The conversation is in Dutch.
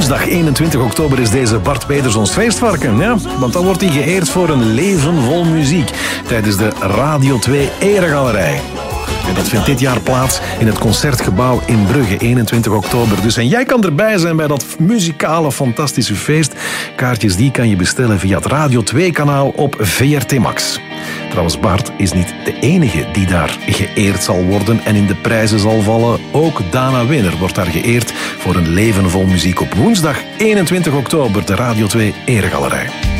woensdag 21 oktober is deze Bart Petersons feestvarken. Ja? Want dan wordt hij geëerd voor een leven vol muziek tijdens de Radio 2 Eregalerij. En dat vindt dit jaar plaats in het Concertgebouw in Brugge, 21 oktober. Dus en jij kan erbij zijn bij dat muzikale, fantastische feest. Kaartjes die kan je bestellen via het Radio 2-kanaal op VRT Max. Trouwens, Bart is niet de enige die daar geëerd zal worden en in de prijzen zal vallen. Ook Dana Winner wordt daar geëerd voor een leven vol muziek op woensdag 21 oktober, de Radio 2 Eregalerij.